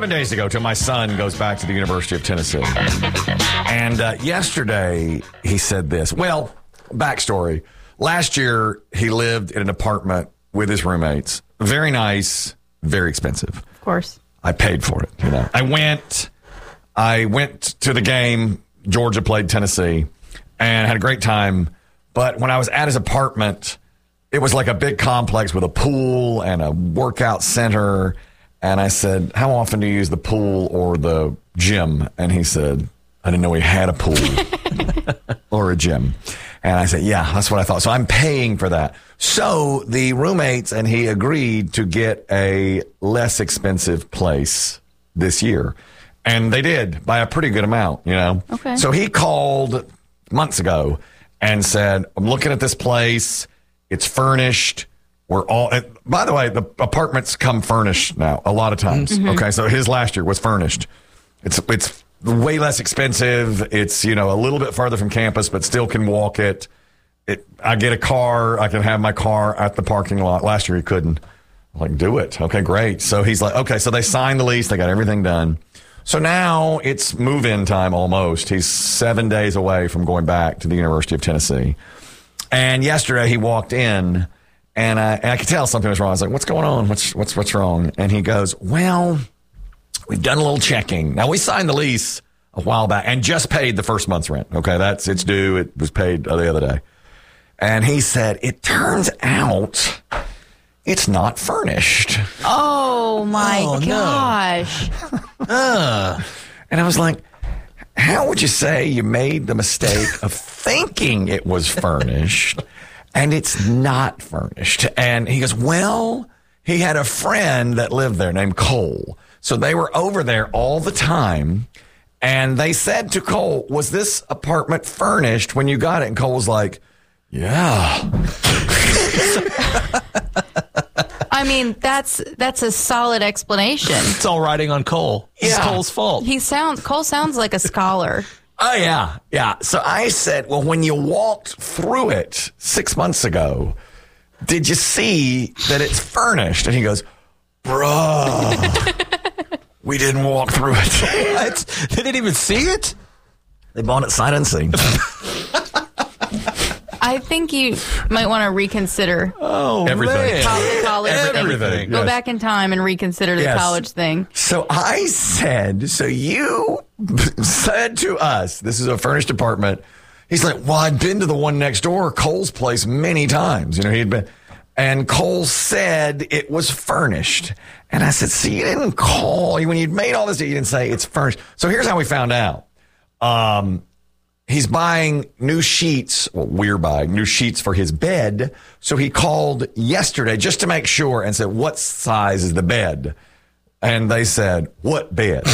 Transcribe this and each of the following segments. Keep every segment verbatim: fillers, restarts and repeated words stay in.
seven days ago till my son goes back to the University of Tennessee. And uh, yesterday he said this. Well, backstory. Last year he lived in an apartment with his roommates. Very nice, very expensive. Of course. I paid for it. You know, I went, I went to the game. Georgia played Tennessee and had a great time. But when I was at his apartment, it was like a big complex with a pool and a workout center. And I said, how often do you use the pool or the gym? And he said, I didn't know he had a pool or a gym. And I said, yeah, that's what I thought. So I'm paying for that. So the roommates and he agreed to get a less expensive place this year. And they did by a pretty good amount, you know. Okay. So he called months ago and said, I'm looking at this place. It's furnished. We're all, by the way, the apartments come furnished now a lot of times. Mm-hmm. Okay. So his last year was furnished. It's, it's way less expensive. It's, you know, a little bit farther from campus, but still can walk it. It, I get a car. I can have my car at the parking lot. Last year he couldn't. I'm like, do it. Okay, great. So he's like, okay. So they signed the lease. They got everything done. So now it's move-in time almost. He's seven days away from going back to the University of Tennessee. And yesterday he walked in. And I, and I could tell something was wrong. I was like, what's going on? What's, what's, what's wrong? And he goes, well, we've done a little checking. Now, we signed the lease a while back and just paid the first month's rent. Okay. That's, it's due. It was paid the other day. And he said, it turns out it's not furnished. Oh my oh, gosh. No. uh. And I was like, how would you say you made the mistake of thinking it was furnished? And it's not furnished. And he goes, well, he had a friend that lived there named Cole. So they were over there all the time. And they said to Cole, was this apartment furnished when you got it? And Cole was like, yeah. I mean, that's that's a solid explanation. It's all riding on Cole. It's Yeah. Cole's fault. He sounds Cole sounds like a scholar. Oh, yeah. Yeah. So I said, well, when you walked through it six months ago, did you see that it's furnished? And he goes, bruh, we didn't walk through it. What? They didn't even see it? They bought it sight unseen. I think you might want to reconsider Oh, Everything. man. the college thing. Everything. Go Yes. back in time and reconsider the Yes. college thing. So I said, so you said to us, this is a furnished apartment. He's like, well, I'd been to the one next door, Cole's place, many times. You know, he'd been, and Cole said it was furnished. And I said, see, you didn't call. When you'd made all this, you didn't say it's furnished. So here's how we found out. Um, He's buying new sheets. Well, we're buying new sheets for his bed. So he called yesterday just to make sure and said, what size is the bed? And they said, what bed?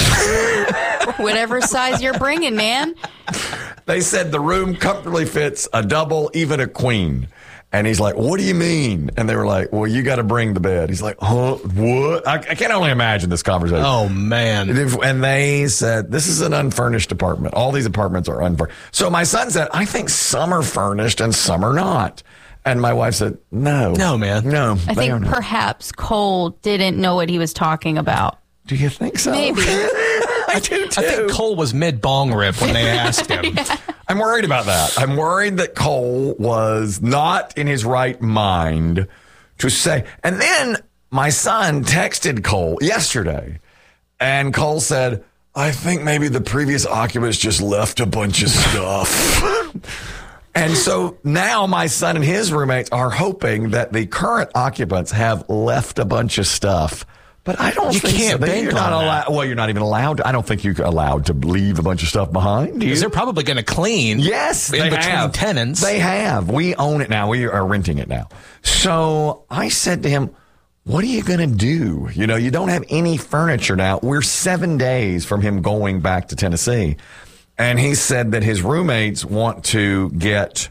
Whatever size you're bringing, man. They said the room comfortably fits a double, even a queen. And he's like, what do you mean? And they were like, well, you got to bring the bed. He's like, huh? What? I, I can only imagine this conversation. Oh, man. And they said, this is an unfurnished apartment. All these apartments are unfurnished. So my son said, I think some are furnished and some are not. And my wife said, no. No, man. No. I they are think not. perhaps Cole didn't know what he was talking about. Do you think so? Maybe. I do too. I think Cole was mid bong rip when they asked him. Yeah. I'm worried about that. I'm worried that Cole was not in his right mind to say. And then my son texted Cole yesterday, and Cole said, I think maybe the previous occupants just left a bunch of stuff. And so now my son and his roommates are hoping that the current occupants have left a bunch of stuff. But I don't You think can't so. They- bank you're not on allowed. that. Well, you're not even allowed. To, I don't think you're allowed to leave a bunch of stuff behind. Do you? Because they're probably going to clean. Yes, in they between have. tenants. They have. We own it now. We are renting it now. So I said to him, what are you going to do? You know, you don't have any furniture now. We're seven days from him going back to Tennessee. And he said that his roommates want to get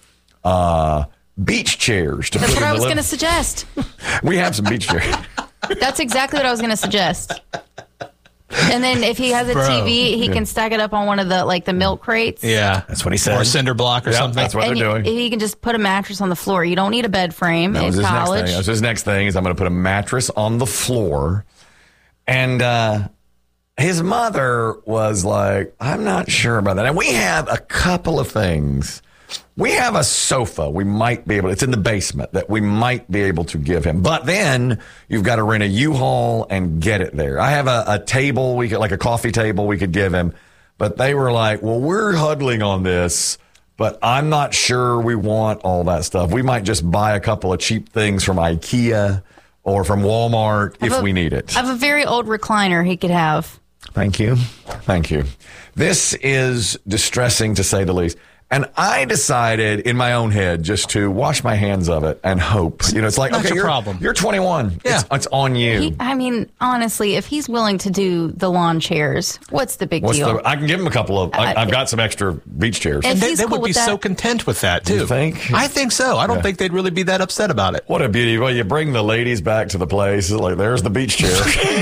uh, beach chairs to That's put what in I the was going to living- suggest. We have some beach chairs. That's exactly what I was going to suggest. And then if he has a Bro. T V, he can stack it up on one of the like the milk crates. Yeah. That's what he said. Or a cinder block or Yeah, something. that's what And they're you- doing. he can just put a mattress on the floor. You don't need a bed frame That in was his college. next thing. That was his next thing is I'm going to put a mattress on the floor. And uh, his mother was like, I'm not sure about that. And we have a couple of things. We have a sofa we might be able, it's in the basement, that we might be able to give him. But then you've got to rent a U-Haul and get it there. I have a, a table, we could, like a coffee table we could give him. But they were like, well, we're huddling on this, but I'm not sure we want all that stuff. We might just buy a couple of cheap things from IKEA or from Walmart if a, we need it. I have a very old recliner he could have. Thank you. Thank you. This is distressing to say the least. And I decided in my own head just to wash my hands of it and hope. You know, it's like, Not okay, your you're, problem. you're twenty-one. Yeah. It's, it's on you. He, I mean, honestly, if he's willing to do the lawn chairs, what's the big What's deal? the, I can give him a couple of, I, I- I've got some extra beach chairs. If They, he's they cool would be with that. so content with that, too. You think? I think so. I don't Yeah. think they'd really be that upset about it. What a beauty. Well, you bring the ladies back to the place. It's like, there's the beach chair.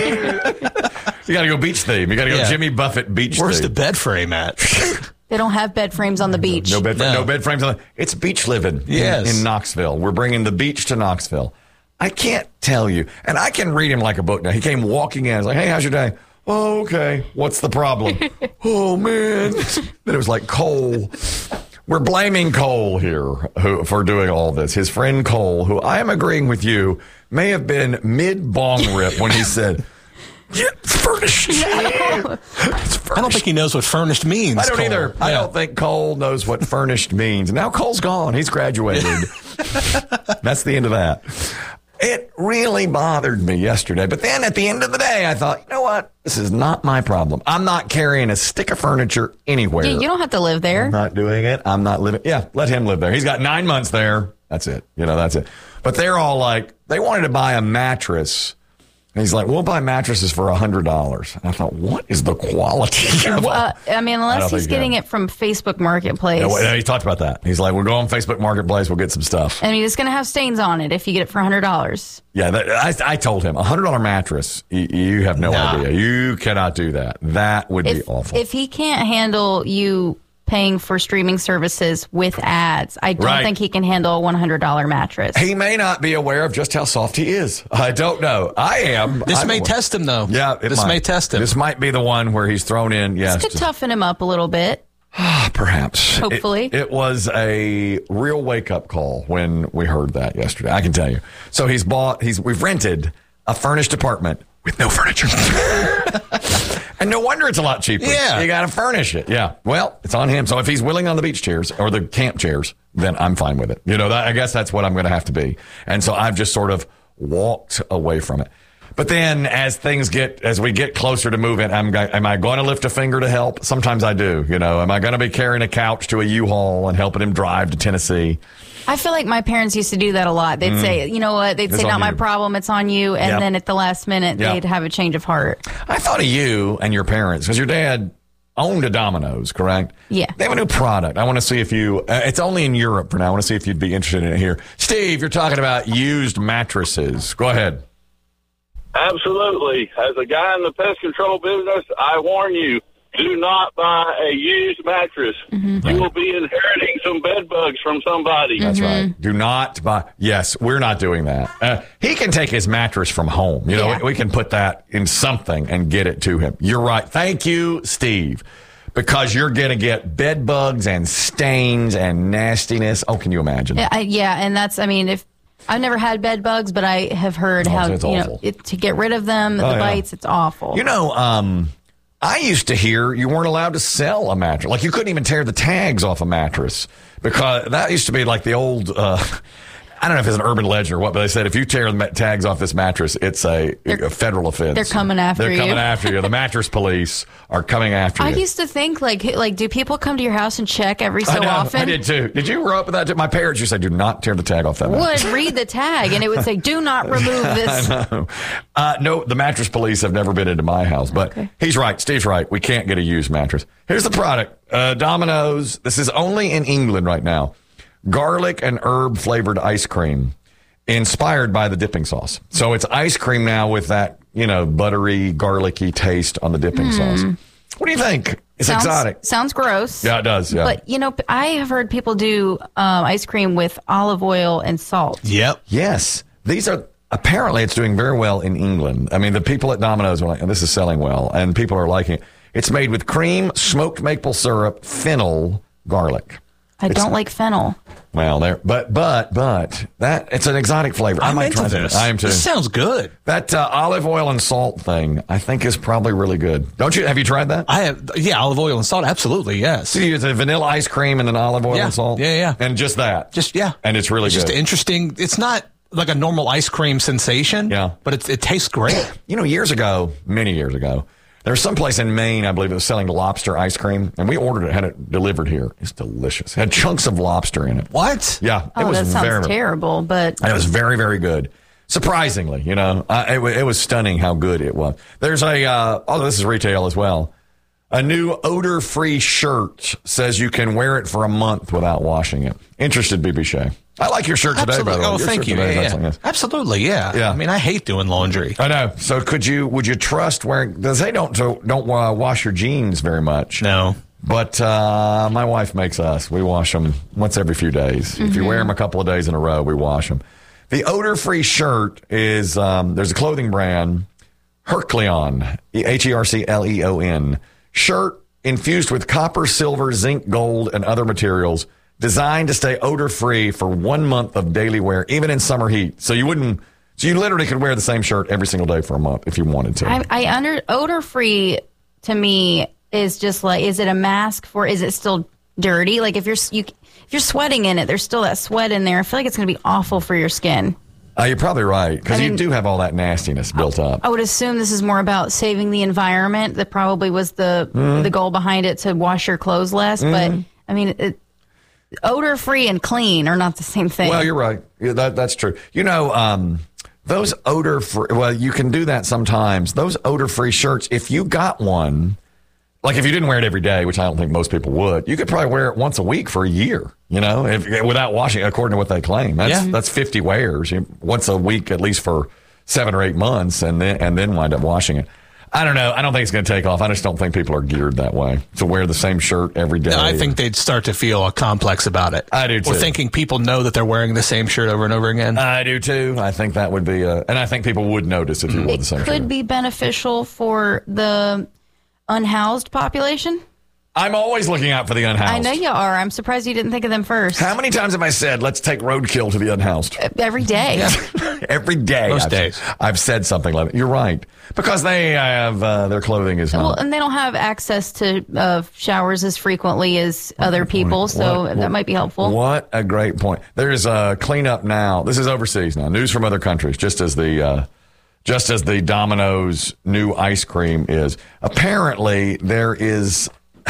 You got to go beach theme. You got to go Yeah. Jimmy Buffett beach Where's the theme. bed frame at? They don't have bed frames on the beach. No bed, No. no bed frames on the, it's beach living in- Yes. in Knoxville. We're bringing the beach to Knoxville. I can't tell you. And I can read him like a book now. He came walking in. I was like, hey, how's your day? Oh, okay. What's the problem? Oh, man. Then it was like Cole. We're blaming Cole here who, for doing all this. His friend Cole, who I am agreeing with you, may have been mid-bong rip when he said, yeah, it's furnished. It's furnished. I don't think he knows what furnished means. I don't Cole. either. I Yeah. don't think Cole knows what furnished means. Now Cole's gone. He's graduated. That's the end of that. It really bothered me yesterday. But then at the end of the day, I thought, you know what? This is not my problem. I'm not carrying a stick of furniture anywhere. You, you don't have to live there. I'm not doing it. I'm not living. Yeah, let him live there. He's got nine months there. That's it. You know, that's it. But they're all like, they wanted to buy a mattress. And he's like, we'll buy mattresses for one hundred dollars. And I thought, what is the quality of Uh, I mean, I unless don't he's think getting so. it from Facebook Marketplace. Yeah, well, he talked about that. He's like, we'll go on Facebook Marketplace. We'll get some stuff. I mean, it's going to have stains on it if you get it for one hundred dollars. Yeah, that, I, I told him, a one hundred dollars mattress, you, you have no Nah. idea. You cannot do that. That would be If, awful. if he can't handle you paying for streaming services with ads, I don't Right. think he can handle a one hundred dollars mattress. he may not be aware of just how soft he is. I don't know. I am. This I'm may aware. test him, though. Yeah, it this might. may test him. This might be the one where he's thrown in, yes. This could just- toughen him up a little bit. Perhaps. Hopefully. It, it was a real wake up call when we heard that yesterday. I can tell you. So he's bought, he's, we've rented a furnished apartment with no furniture. And no wonder it's a lot cheaper. Yeah. You got to furnish it. Yeah. Well, it's on him. So if he's willing on the beach chairs or the camp chairs, then I'm fine with it. You know, that, I guess that's what I'm going to have to be. And so I've just sort of walked away from it. But then as things get, as we get closer to moving, I'm, go- am I going to lift a finger to help? Sometimes I do. You know, am I going to be carrying a couch to a U-Haul and helping him drive to Tennessee? I feel like my parents used to do that a lot. They'd say, you know what? They'd Mm. It's say, on not my you. problem. It's on you. And Yep. then at the last minute, Yep. they'd have a change of heart. I thought of you and your parents because your dad owned a Domino's, correct? Yeah. They have a new product. I want to see if you, uh, it's only in Europe for now. I want to see if you'd be interested in it here. Steve, you're talking about used mattresses. Go ahead. Absolutely. As a guy in the pest control business, I warn you, do not buy a used mattress. You will be inheriting some bed bugs from somebody. That's right. Do not buy. Yes, we're not doing that. Uh, he can take his mattress from home. You know, Yeah. we, we can put that in something and get it to him. You're right. Thank you, Steve. Because you're going to get bed bugs and stains and nastiness. Oh, can you imagine? Yeah, I, yeah, and that's, I mean, if I've never had bed bugs, but I have heard Oh, how, it's you know, awful. it, to get rid of them, Oh, the yeah. bites, it's awful. You know, um, I used to hear you weren't allowed to sell a mattress. Like you couldn't even tear the tags off a mattress because that used to be like the old, uh, I don't know if it's an urban legend or what, but they said if you tear the ma- tags off this mattress, it's a, a federal offense. they're coming after They're coming you. after you. The mattress police are coming after I you. used to think, like, like, do people come to your house and check every so I know, often? I did too. Did you grow up with that too? My parents used to say, do not tear the tag off that mattress. Would read the tag, and it would say, do not remove this. Uh, no, the mattress police have never been into my house, but Okay. he's right. Steve's right. We can't get a used mattress. Here's the product. Uh, Domino's. This is only in England right now. Garlic and herb flavored ice cream inspired by the dipping sauce. So it's ice cream now with that, you know, buttery, garlicky taste on the dipping sauce. What do you think? It's sounds, exotic. Sounds gross. Yeah, it does. Yeah. But, you know, I have heard people do um, ice cream with olive oil and salt. Yep. Yes. These are apparently it's doing very well in England. I mean, the people at Domino's are like, this is selling well, and people are liking it. It's made with cream, smoked maple syrup, fennel, garlic. I It's- don't like fennel. Well, there, but but but that it's an exotic flavor. I I'm might into try this. that. I am too. This sounds good. That uh, olive oil and salt thing, I think, is probably really good. Don't you? Have you tried that? I have, yeah, olive oil and salt. Absolutely, yes. So you use a vanilla ice cream and then olive oil Yeah, and salt. yeah, yeah. and just that. Just yeah, and it's really it's good. just interesting. It's not like a normal ice cream sensation. Yeah. but it, it tastes great. You know, years ago, many years ago, there was some place in Maine, I believe, that was selling lobster ice cream, and we ordered it, had it delivered here. It's delicious. It had chunks of lobster in it. What? Yeah, it Oh, was that sounds very, terrible, but It was very, very good. Surprisingly, you know, I, it, wa- it was stunning how good it was. There's a, uh, oh, this is retail as well. A new odor-free shirt says you can wear it for a month without washing it. Interested, B B Shea? I like your shirt today, by Absolutely. the way. Oh, Your thank shirt you. today is Yeah, excellent, yeah. yes. Absolutely, yeah. Yeah. I mean, I hate doing laundry. I know. So, could you? Would you trust wearing? Because they don't don't uh, wash your jeans very much. No. But uh, my wife makes us. We wash them once every few days. If you wear them a couple of days in a row, we wash them. The odor-free shirt is um, there's a clothing brand, Hercleon, H E R C L E O N, shirt infused with copper, silver, zinc, gold, and other materials, designed to stay odor-free for one month of daily wear, even in summer heat. So you wouldn't. So you literally could wear the same shirt every single day for a month if you wanted to. I, I under odor free to me is just like, is it a mask for? Is it still dirty? Like if you're you if you're sweating in it, there's still that sweat in there. I feel like it's going to be awful for your skin. Uh, you're probably right, because I you mean- do have all that nastiness built up. I would assume this is more about saving the environment. That probably was the Mm-hmm. the goal behind it, to wash your clothes less. But I mean, it, odor free and clean are not the same thing. Well, you're right. Yeah, that, that's true. You know, um, those odor-free, well, you can do that sometimes. Those odor-free shirts, if you got one, like if you didn't wear it every day, which I don't think most people would, you could probably wear it once a week for a year, you know, if, without washing, according to what they claim. That's, Yeah. that's fifty wears, you, once a week, at least for seven or eight months, and then, and then wind up washing it. I don't know. I don't think it's going to take off. I just don't think people are geared that way to wear the same shirt every day. I think they'd start to feel a complex about it. I do, too. Or thinking people know that they're wearing the same shirt over and over again. I do too. I think that would be, a, and I think people would notice if you wore the it same could shirt. be beneficial for the unhoused population. I'm always looking out for the unhoused. I know you are. I'm surprised you didn't think of them first. How many times have I said, let's take roadkill to the unhoused? Every day. Every day. Most I've, days. I've said something like that. You're right. Because they have, uh, their clothing is Well, not. and they don't have access to uh, showers as frequently as other people, so What- that might be helpful. What a great point. There's a cleanup now. This is overseas now. News from other countries, just as the, uh, just as the Domino's new ice cream is. Apparently, there is,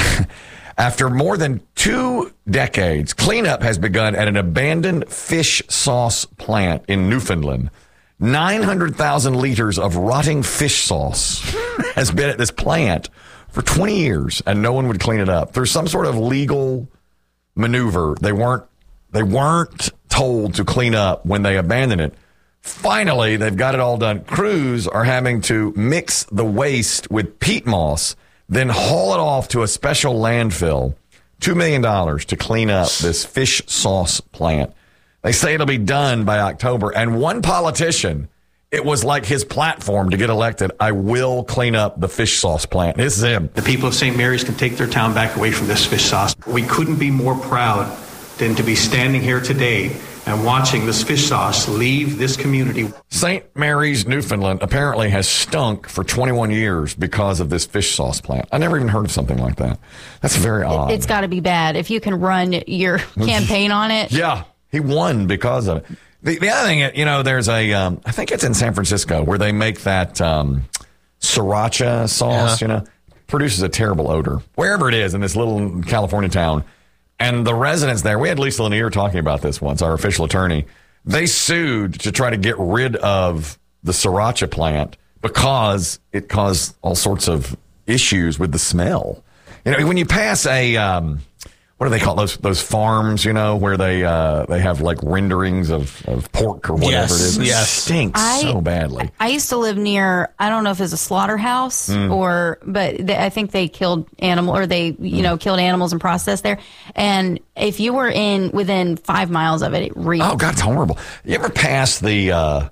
after more than two decades, cleanup has begun at an abandoned fish sauce plant in Newfoundland. nine hundred thousand liters of rotting fish sauce has been at this plant for twenty years, and no one would clean it up. There's some sort of legal maneuver. They weren't they weren't told to clean up when they abandoned it. Finally, they've got it all done. Crews are having to mix the waste with peat moss, then haul it off to a special landfill. Two million dollars to clean up this fish sauce plant. They say it'll be done by October. And one politician, it was like his platform to get elected. I will clean up the fish sauce plant. This is him. The people of Saint Mary's can take their town back away from this fish sauce. We couldn't be more proud than to be standing here today and watching this fish sauce leave this community. Saint Mary's, Newfoundland, apparently has stunk for twenty-one years because of this fish sauce plant. I never even heard of something like that. That's very odd. It's got to be bad if you can run your campaign on it. Yeah, he won because of it. The, the other thing, you know, there's a, um, I think it's in San Francisco, where they make that um, sriracha sauce, Yeah. you know, produces a terrible odor. Wherever it is in this little California town. And the residents there, we had Lisa Lanier talking about this once, our official attorney. They sued to try to get rid of the sriracha plant because it caused all sorts of issues with the smell. You know, when you pass a, um, what do they call those those farms, you know, where they uh, they have like renderings of, of pork or whatever Yes, it is? It yes. stinks I- so badly. I used to live near, I don't know if it's a slaughterhouse Mm. or, but they, I think they killed animal or they, you Mm. know, killed animals and processed there. And if you were in within five miles of it, it reeked. Oh, God, it's horrible. You ever pass the uh,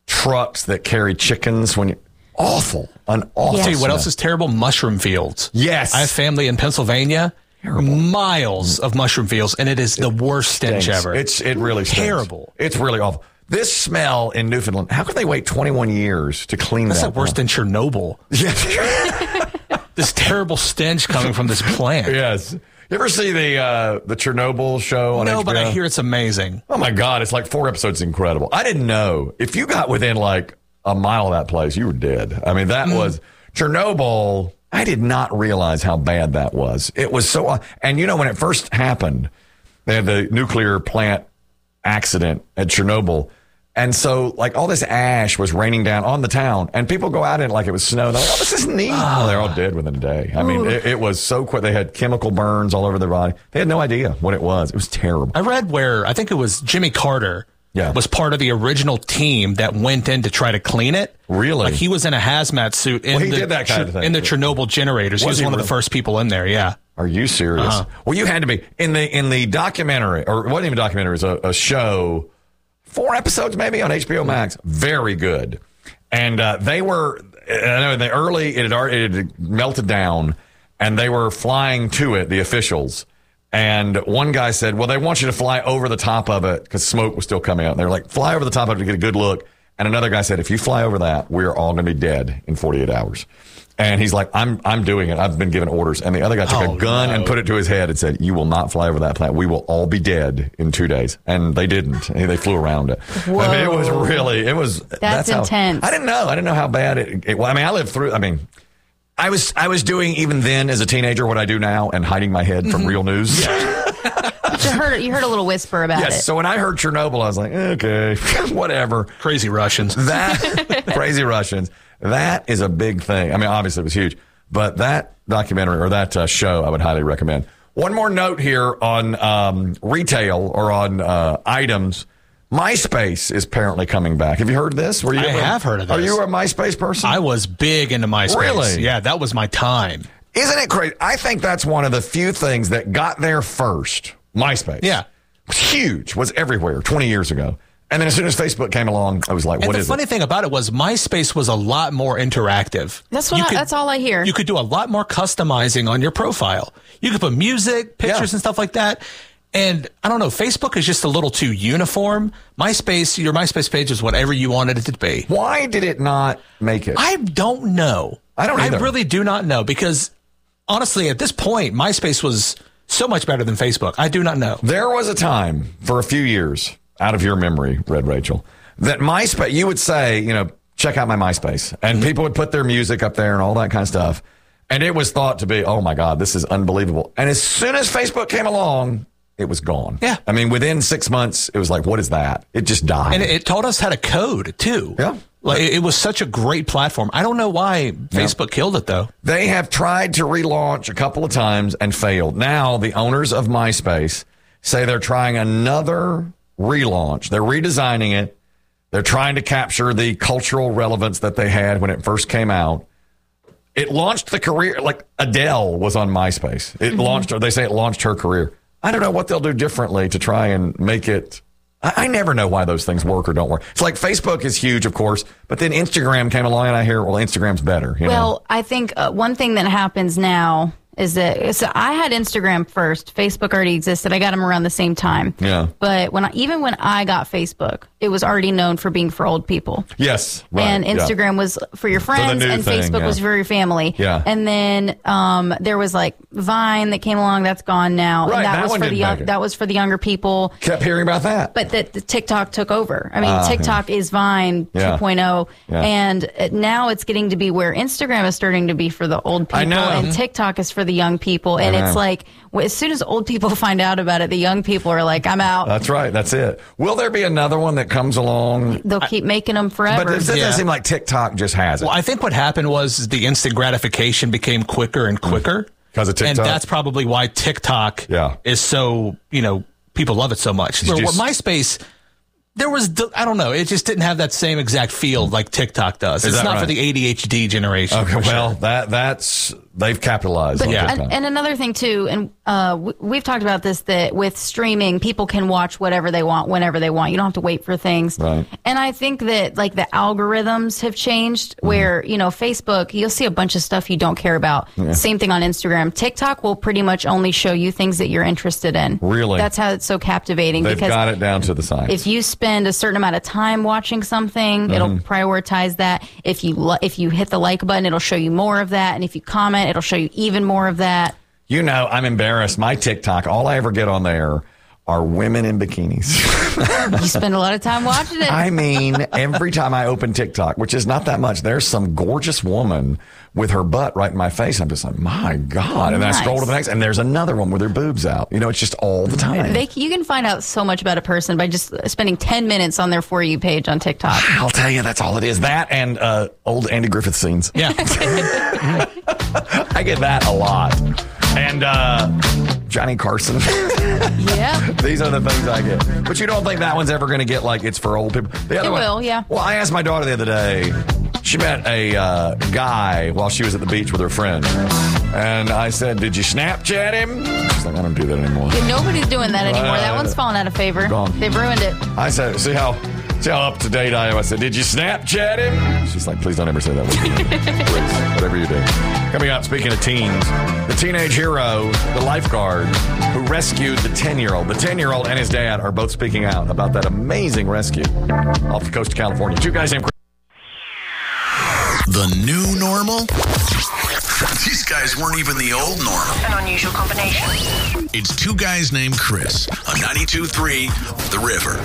trucks that carry chickens when you, awful, an awful. Yeah. Tell you what smell. else is terrible? Mushroom fields. Yes. I have family in Pennsylvania. Miles of mushroom fields, and it is the worst stench Stinks. ever. It's it really stinks. Terrible. It's really awful. This smell in Newfoundland. How could they wait twenty-one years to clean That's that? like worse than Chernobyl. Yeah. This terrible stench coming from this plant. Yes. You ever see the uh, the Chernobyl show on No, H B O? but I hear it's amazing. Oh my God, it's like four episodes. Incredible. I didn't know if you got within like a mile of that place, you were dead. I mean, that mm. was Chernobyl. I did not realize how bad that was. It was so, and you know, when it first happened, they had the nuclear plant accident at Chernobyl. And so, like, all this ash was raining down on the town, and people go out in it like it was snow. They're like, oh, this is neat. Oh, they're all dead within a day. I mean, it, it was so quick. They had chemical burns all over their body. They had no idea what it was. It was terrible. I read where, I think it was Jimmy Carter yeah. was part of the original team that went in to try to clean it. Really? Like, he was in a hazmat suit in, well, he the, did that kind of thing. in the Chernobyl generators. He was, was he one really? of the first people in there, yeah. Are you serious? Uh-huh. Well, you had to be. In the in the documentary, or it wasn't even a documentary, it was a, a show, four episodes maybe on H B O Max. Very good. And uh, they were, I know in the early, it had, already, it had melted down, and they were flying to it, the officials. And one guy said, well, they want you to fly over the top of it because smoke was still coming out. And they were like, fly over the top of it to get a good look. And another guy said, if you fly over that, we're all going to be dead in forty-eight hours. And he's like, I'm I'm doing it. I've been given orders. And the other guy took oh, a gun no. and put it to his head and said, you will not fly over that plant. We will all be dead in two days. And they didn't. They flew around it. Whoa. I mean, it was really, it was. That's, that's how, intense. I didn't know. I didn't know how bad it, it well, I mean, I lived through, I mean, I was I was doing even then as a teenager what I do now and hiding my head from real news. You heard, you heard a little whisper about yes, it. so when I heard Chernobyl, I was like, okay, whatever. Crazy Russians. That crazy Russians. That is a big thing. I mean, obviously it was huge, but that documentary or that uh, show, I would highly recommend. One more note here on um, retail or on uh, items. MySpace is apparently coming back. Have you heard this? Were you I ever, have heard of this. Are you a MySpace person? I was big into MySpace. Really? Yeah, that was my time. Isn't it crazy? I think that's one of the few things that got there first. MySpace. Yeah. It was huge. Was everywhere twenty years ago. And then as soon as Facebook came along, I was like, and what the is funny it? thing about it was MySpace was a lot more interactive. That's what You I, could- that's all I hear. You could do a lot more customizing on your profile. You could put music, pictures, Yeah. and stuff like that. And I don't know, Facebook is just a little too uniform. MySpace, your MySpace page is whatever you wanted it to be. Why did it not make it? I don't know. I don't either. I really do not know because honestly, at this point, MySpace was so much better than Facebook. I do not know. There was a time for a few years, out of your memory, Red Rachel, that MySpace, you would say, you know, check out my MySpace. And Mm-hmm. people would put their music up there and all that kind of stuff. And it was thought to be, oh my God, this is unbelievable. And as soon as Facebook came along, it was gone. Yeah. I mean, within six months, it was like, what is that? It just died. And it, it taught us how to code too. Yeah. Like it, it was such a great platform. I don't know why Facebook killed it though. They have tried to relaunch a couple of times and failed. Now, the owners of MySpace say they're trying another relaunch. They're redesigning it. They're trying to capture the cultural relevance that they had when it first came out. It launched the career, like Adele was on MySpace. It mm-hmm. launched, or they say it launched her career. I don't know what they'll do differently to try and make it. I, I never know why those things work or don't work. It's like Facebook is huge, of course, but then Instagram came along and I hear, well, Instagram's better. You well, know? I think uh, one thing that happens now is that so I had Instagram first. Facebook already existed. I got them around the same time. Yeah. But when I, even when I got Facebook, it was already known for being for old people. Yes. Right. And Instagram yeah. was for your friends, new and thing, Facebook yeah. was for your family. Yeah. And then um, there was like Vine that came along. That's gone now. Right, And that, that was one for the didn't young, make it. that was for the younger people. Kept hearing about that. But that the TikTok took over. I mean, Ah, TikTok is Vine Yeah. two point oh, Yeah. and uh, now it's getting to be where Instagram is starting to be for the old people, I know. and TikTok is for the young people. And I it's know. like well, as soon as old people find out about it, the young people are like, "I'm out." That's right. That's it. Will there be another one that comes along? They'll keep making them forever. But it doesn't Yeah. seem like TikTok just has it. Well, I think what happened was the instant gratification became quicker and quicker. 'Cause of And TikTok? that's probably why TikTok Yeah. is so, you know, people love it so much. Did So you what s- MySpace, there was, I don't know, it just didn't have that same exact feel like TikTok does. Is it's that not right? for the A D H D generation. Okay, for well, sure. that that's they've capitalized But on Yeah. TikTok. and, and another thing too, and uh, w- we've talked about this, that with streaming, people can watch whatever they want, whenever they want. You don't have to wait for things. Right. And I think that like the algorithms have changed, Mm-hmm. where you know Facebook, you'll see a bunch of stuff you don't care about. Same thing on Instagram. TikTok will pretty much only show you things that you're interested in. Really? That's how it's so captivating. They've because got it down to the science. if you spend a certain amount of time watching something, it'll Mm-hmm. prioritize that. If you li- if you hit the like button, it'll show you more of that, and if you comment, it'll show you even more of that. You know, I'm embarrassed. My TikTok, all I ever get on there are women in bikinis. You spend a lot of time watching it. I mean, every time I open TikTok, which is not that much, there's some gorgeous woman with her butt right in my face. I'm just like, my God. And then I scroll to the next, and there's another one with her boobs out. You know, it's just all the time. They, you can find out so much about a person by just spending ten minutes on their For You page on TikTok. I'll tell you, that's all it is. That and uh, old Andy Griffith scenes. Yeah. I get that a lot. And uh, Johnny Carson. Yeah. These are the things I get. But you don't think that one's ever going to get like it's for old people? The other It one, will, yeah. Well, I asked my daughter the other day. She met a uh, guy while she was at the beach with her friend. And I said, did you Snapchat him? She's like, I don't do that anymore. Nobody's doing that anymore. That Uh, one's fallen out of favor. gone. They've ruined it. I said, see how see how up to date I am. I said, did you Snapchat him? She's like, please don't ever say that word again. Please, whatever you do. Coming up, speaking of teens, the teenage hero, the lifeguard who rescued the ten-year-old. The ten-year-old and his dad are both speaking out about that amazing rescue off the coast of California. Two guys named Chris. The new normal? These guys weren't even the old normal. An unusual combination. It's two guys named Chris on ninety-two point three The River.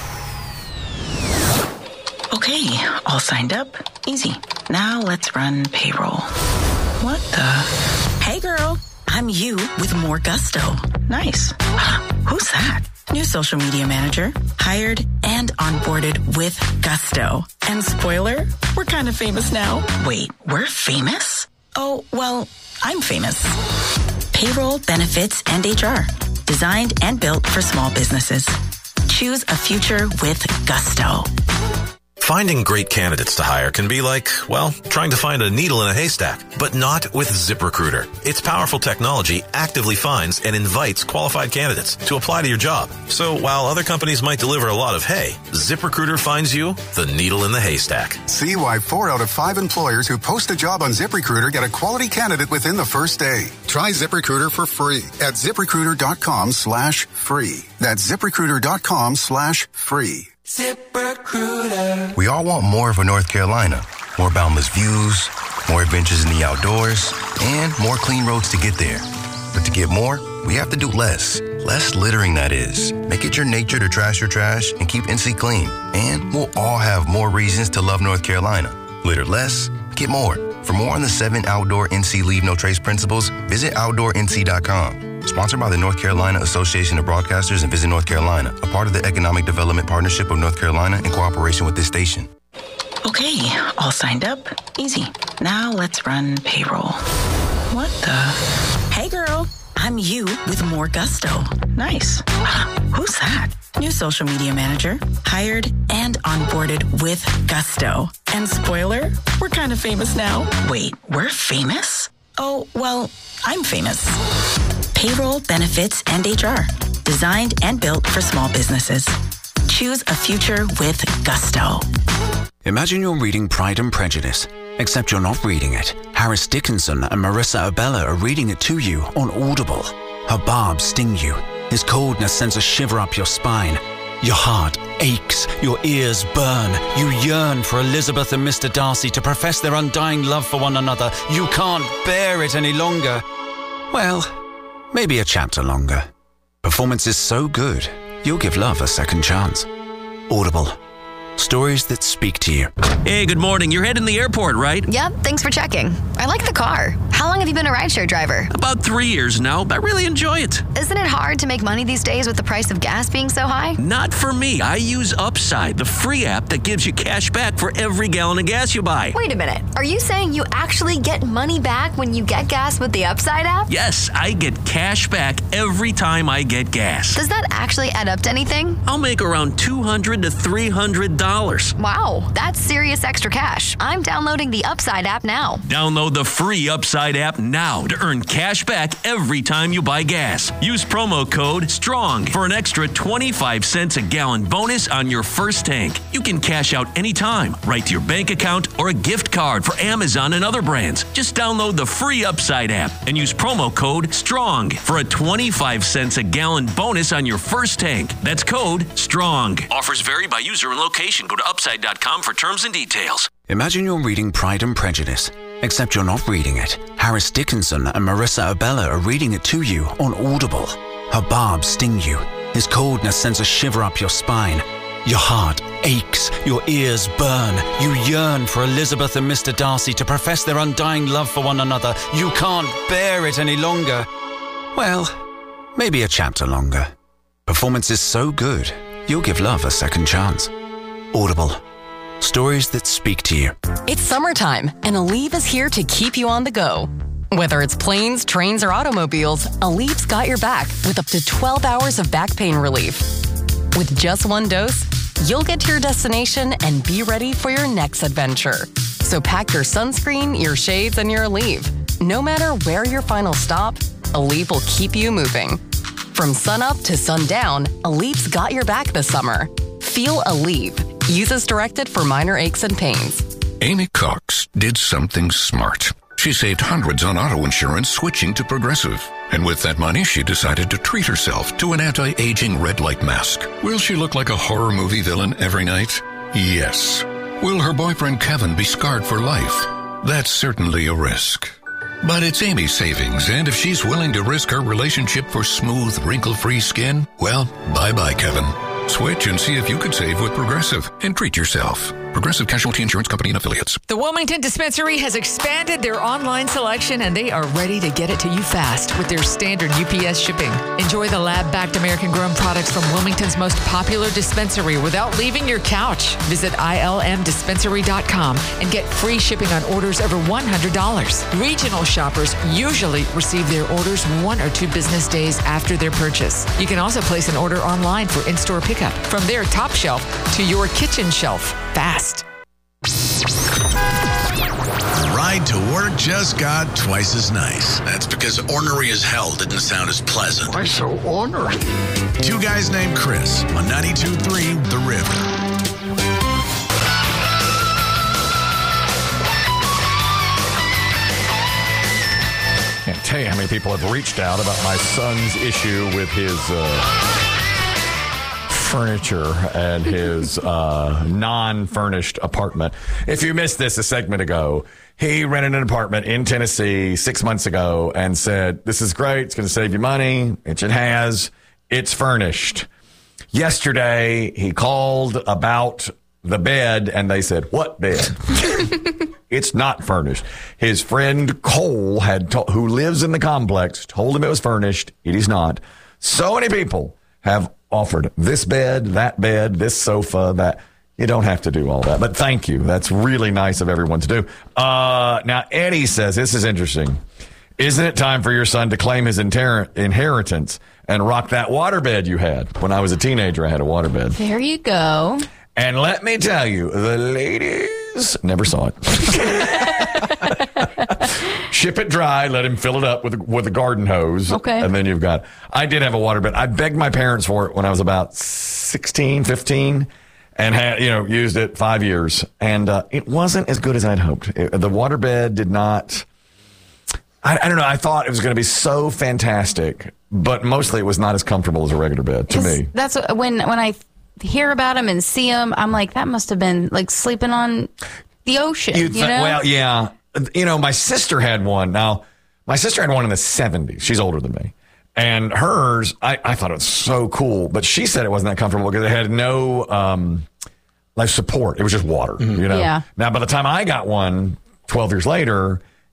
Okay, all signed up. Easy. Now let's run payroll. What the? Hey girl, I'm you with more gusto. Nice. Who's that? New social media manager. Hired and onboarded with gusto. And spoiler, we're kind of famous now. Wait, we're famous? Oh, well, I'm famous. Payroll, benefits, and H R. Designed and built for small businesses. Choose a future with gusto. Finding great candidates to hire can be like, well, trying to find a needle in a haystack, but not with ZipRecruiter. Its powerful technology actively finds and invites qualified candidates to apply to your job. So while other companies might deliver a lot of hay, ZipRecruiter finds you the needle in the haystack. See why four out of five employers who post a job on ZipRecruiter get a quality candidate within the first day. Try ZipRecruiter for free at ZipRecruiter.com slash free. That's ZipRecruiter.com slash free. ZipRecruiter. We all want more for North Carolina. More boundless views, more adventures in the outdoors, and more clean roads to get there. But to get more, we have to do less. Less littering, that is. Make it your nature to trash your trash and keep N C clean. And we'll all have more reasons to love North Carolina. Litter less, get more. For more on the seven outdoor N C Leave No Trace principles, visit outdoor N C dot com. Sponsored by the North Carolina Association of Broadcasters and Visit North Carolina, a part of the Economic Development Partnership of North Carolina in cooperation with this station. Okay, all signed up. Easy. Now let's run payroll. What the? Hey girl, I'm you with more gusto. Nice. Who's that? New social media manager. Hired and onboarded with gusto. And spoiler, we're kind of famous now. Wait, we're famous? Oh, well, I'm famous. Payroll, benefits, and H R. Designed and built for small businesses. Choose a future with gusto. Imagine you're reading Pride and Prejudice, except you're not reading it. Harris Dickinson and Marissa Abella are reading it to you on Audible. Her barbs sting you. His coldness sends a shiver up your spine. Your heart aches, your ears burn. You yearn for Elizabeth and Mister Darcy to profess their undying love for one another. You can't bear it any longer. Well, maybe a chapter longer. Performance is so good, you'll give love a second chance. Audible. Stories that speak to you. Hey, good morning. You're heading to the airport, right? Yep, thanks for checking. I like the car. How long have you been a rideshare driver? About three years now, but I really enjoy it. Isn't it hard to make money these days with the price of gas being so high? Not for me. I use Upside, the free app that gives you cash back for every gallon of gas you buy. Wait a minute. Are you saying you actually get money back when you get gas with the Upside app? Yes, I get cash back every time I get gas. Does that actually add up to anything? I'll make around two hundred to three hundred dollars. Wow, that's serious extra cash. I'm downloading the Upside app now. Download the free Upside app now to earn cash back every time you buy gas. Use promo code STRONG for an extra twenty-five cents a gallon bonus on your first tank. You can cash out anytime, right to your bank account or a gift card for Amazon and other brands. Just download the free Upside app and use promo code STRONG for a twenty-five cents a gallon bonus on your first tank. That's code STRONG. Offers vary by user and location. Go to upside dot com for terms and details. Imagine you're reading Pride and Prejudice, except you're not reading it. Harris Dickinson and Marissa Abella are reading it to you on Audible. Her barbs sting you. His coldness sends a shiver up your spine. Your heart aches, your ears burn. You yearn for Elizabeth and Mister Darcy to profess their undying love for one another. You can't bear it any longer. Well, maybe a chapter longer. Performance is so good, you'll give love a second chance. Audible. Stories that speak to you. It's summertime, and Aleve is here to keep you on the go. Whether it's planes, trains, or automobiles, Aleve's got your back with up to twelve hours of back pain relief. With just one dose, you'll get to your destination and be ready for your next adventure. So pack your sunscreen, your shades, and your Aleve. No matter where your final stop, Aleve will keep you moving. From sunup to sundown, Aleve's got your back this summer. Feel Aleve. Use as directed for minor aches and pains. Amy Cox did something smart. She saved hundreds on auto insurance switching to Progressive. And with that money, she decided to treat herself to an anti-aging red light mask. Will she look like a horror movie villain every night? Yes. Will her boyfriend Kevin be scarred for life? That's certainly a risk. But it's Amy's savings, and if she's willing to risk her relationship for smooth, wrinkle-free skin, well, bye-bye, Kevin. Switch and see if you could save with Progressive and treat yourself. Progressive Casualty Insurance Company and Affiliates. The Wilmington Dispensary has expanded their online selection, and they are ready to get it to you fast with their standard U P S shipping. Enjoy the lab-backed American-grown products from Wilmington's most popular dispensary without leaving your couch. Visit I L M dispensary dot com and get free shipping on orders over one hundred dollars. Regional shoppers usually receive their orders one or two business days after their purchase. You can also place an order online for in-store pickup from their top shelf to your kitchen shelf. Fast. Ride to work just got twice as nice. That's because ornery as hell didn't sound as pleasant. Why so ornery? Two guys named Chris on ninety-two point three The River. Can't tell you how many people have reached out about my son's issue with his uh, furniture and his uh, non-furnished apartment. If you missed this a segment ago, he rented an apartment in Tennessee six months ago and said, this is great. It's going to save you money, which it has. It's furnished. Yesterday, he called about the bed, and they said, what bed? It's not furnished. His friend Cole, had to- who lives in the complex, told him it was furnished. It is not. So many people have offered this bed, that bed, this sofa, that. You don't have to do all that. But thank you. That's really nice of everyone to do. Uh, now, Eddie says, this is interesting. Isn't it time for your son to claim his inter- inheritance and rock that waterbed you had? When I was a teenager, I had a waterbed. There you go. And let me tell you, the ladies never saw it. Ship it dry, let him fill it up with, with a garden hose. Okay. And then you've got, I did have a waterbed. I begged my parents for it when I was about sixteen, fifteen, and had, you know, used it five years. And uh, it wasn't as good as I'd hoped. It, the waterbed did not, I, I don't know, I thought it was going to be so fantastic, but mostly it was not as comfortable as a regular bed to me. That's when, when I hear about them and see them, I'm like, that must have been like sleeping on the ocean, You'd you th- know? Well, yeah. You know, my sister had one. Now, my sister had one in the seventies. She's older than me. And hers, I, I thought it was so cool, but she said it wasn't that comfortable because it had no um, life support. It was just water, mm-hmm. you know? Yeah. Now, by the time I got one twelve years later, it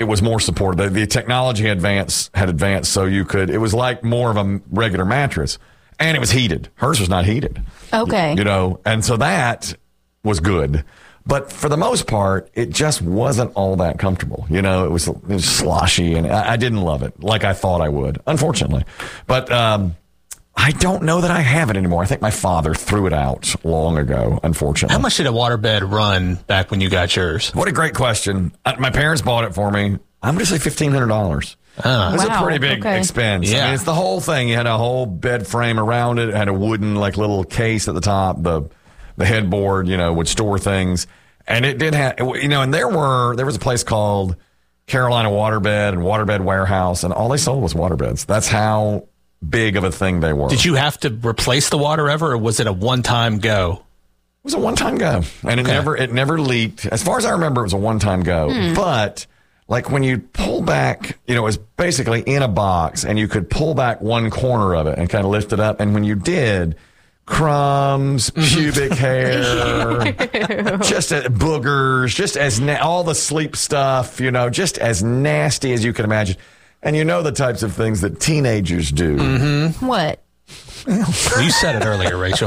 it was more supported. The, the technology had advanced, had advanced, so you could. It was like more of a regular mattress, and it was heated. Hers was not heated. Okay, you, you know, and so that was good. But for the most part, it just wasn't all that comfortable. You know, it was, it was sloshy, and I, I didn't love it like I thought I would, unfortunately. But um, I don't know that I have it anymore. I think my father threw it out long ago, unfortunately. How much did a waterbed run back when you got yours? What a great question. Uh, my parents bought it for me. I'm going to say fifteen hundred dollars. Oh. It was Wow, a pretty big okay. expense. Yeah. I mean, it's the whole thing. You had a whole bed frame around it. It had a wooden, like, little case at the top. The the headboard, you know, would store things. And it did have, you know, and there were, there was a place called Carolina Waterbed and Waterbed Warehouse, and all they sold was waterbeds. That's how big of a thing they were. Did you have to replace the water ever, or was it a one-time go? It was a one-time go, and it Okay. never, it never leaked. As far as I remember, it was a one-time go. Hmm. But like when you pull back, you know, it was basically in a box, and you could pull back one corner of it and kind of lift it up. And when you did, crumbs, pubic hair, just uh, boogers, just as na- all the sleep stuff, you know, just as nasty as you can imagine. And you know the types of things that teenagers do. Mm-hmm. What? You said it earlier, Rachel.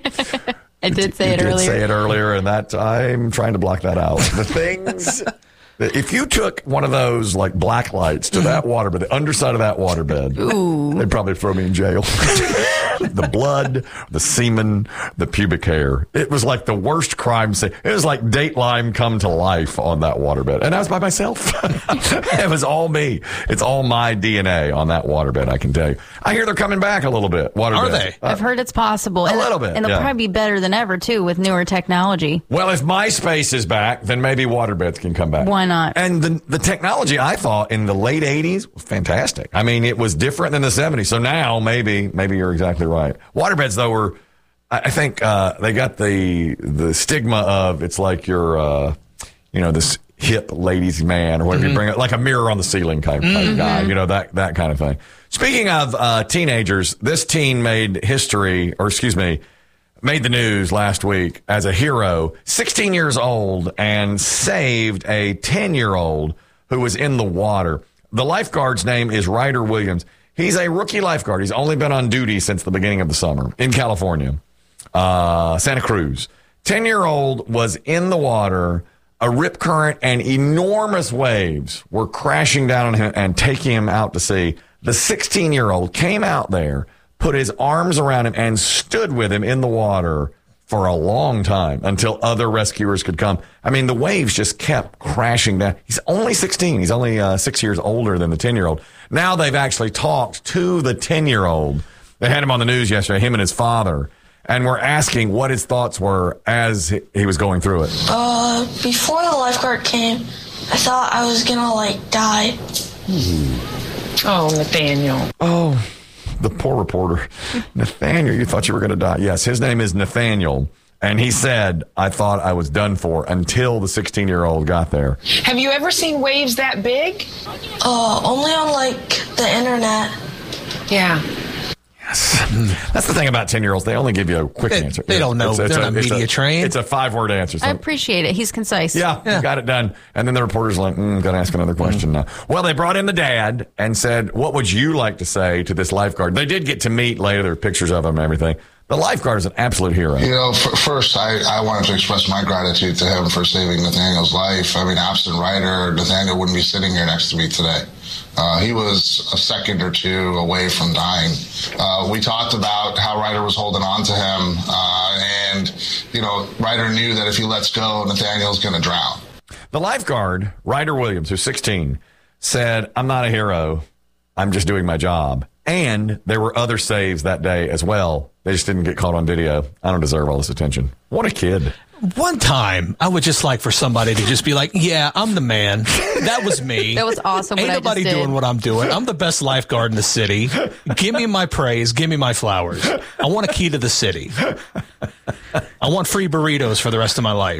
I did say you it did earlier. say it earlier, and that I'm trying to block that out. The things. If you took one of those like black lights to that waterbed, the underside of that waterbed, Ooh. they'd probably throw me in jail. The blood, the semen, the pubic hair. It was like the worst crime scene. It was like Dateline come to life on that waterbed. And I was by myself. It was all me. It's all my D N A on that waterbed, I can tell you. I hear they're coming back a little bit. Waterbeds. Are they? I've heard it's possible. A and little bit, And they'll yeah. probably be better than ever, too, with newer technology. Well, if MySpace is back, then maybe waterbeds can come back. Why not? And the the technology, I thought, in the late eighties was fantastic. I mean, it was different than the seventies. So now maybe maybe you're exactly right. Waterbeds, though, were, I I think uh, they got the the stigma of it's like you're, uh, you know, this hip ladies man or whatever Mm-hmm. you bring it, like a mirror on the ceiling type, type Mhm. guy, you know, that, that kind of thing. Speaking of uh, teenagers, this teen made history, or excuse me, made the news last week as a hero, sixteen years old, and saved a ten-year-old who was in the water. The lifeguard's name is Ryder Williams. He's a rookie lifeguard. He's only been on duty since the beginning of the summer in California, uh, Santa Cruz. ten-year-old was in the water. A rip current and enormous waves were crashing down on him and taking him out to sea. The sixteen-year-old came out there, put his arms around him, and stood with him in the water for a long time until other rescuers could come. I mean, the waves just kept crashing down. He's only sixteen. He's only uh, six years older than the ten-year-old. Now they've actually talked to the ten-year-old. They had him on the news yesterday, him and his father, and we're asking what his thoughts were as he was going through it. Uh, before the lifeguard came, I thought I was gonna, like, die. Oh, Nathaniel. Oh, the poor reporter. Nathaniel, you thought you were going to die. Yes, his name is Nathaniel. And he said, I thought I was done for until the sixteen-year-old got there. Have you ever seen waves that big? Uh, only on, like, the internet. Yeah. That's the thing about ten-year-olds. They only give you a quick They- answer. they don't know. They're not it's media a, trained. It's a five-word answer. So. I appreciate it. He's concise. Yeah, you got it done. And then the reporter's like, mm, got to ask another question now. Well, they brought in the dad and said, what would you like to say to this lifeguard? They did get to meet later. There were pictures of him and everything. The lifeguard is an absolute hero. You know, f- first, I, I wanted to express my gratitude to him for saving Nathaniel's life. I mean, absent Ryder, Nathaniel wouldn't be sitting here next to me today. Uh, he was a second or two away from dying. Uh, we talked about how Ryder was holding on to him, uh, and, you know, Ryder knew that if he lets go, Nathaniel's going to drown. The lifeguard, Ryder Williams, who's sixteen, said, I'm not a hero. I'm just doing my job. And there were other saves that day as well. They just didn't get caught on video. I don't deserve all this attention. What a kid. One time, I would just like for somebody to just be like, yeah, I'm the man. That was me. That was awesome. Ain't what nobody I just did. doing what I'm doing. I'm the best lifeguard in the city. Give me my praise. Give me my flowers. I want a key to the city. I want free burritos for the rest of my life.